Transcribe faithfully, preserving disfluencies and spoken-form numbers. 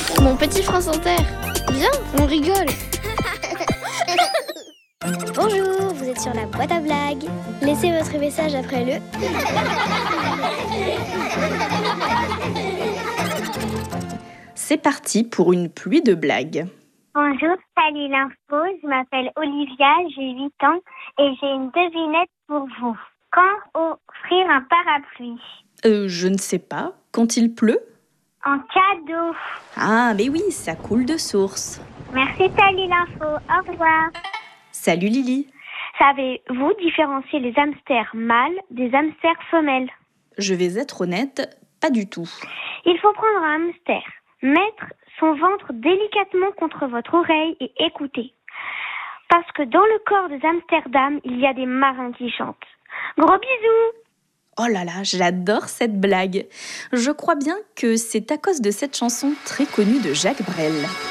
Mon petit France Inter. Viens, on rigole. Bonjour, vous êtes sur la boîte à blagues. Laissez votre message après le... C'est parti pour une pluie de blagues. Bonjour, salut l'info, je m'appelle Olivia, j'ai huit ans et j'ai une devinette pour vous. Quand offrir un parapluie? Euh, je ne sais pas. Quand il pleut? En cadeau. Ah, mais oui, ça coule de source. Merci, salut l'info, au revoir. Salut Lily. Savez-vous différencier les hamsters mâles des hamsters femelles? Je vais être honnête, pas du tout. Il faut prendre un hamster, mettre son ventre délicatement contre votre oreille et écouter. Parce que dans le corps des Amsterdam, il y a des marins qui chantent. Gros bisous! Oh là là, j'adore cette blague. Je crois bien que c'est à cause de cette chanson très connue de Jacques Brel.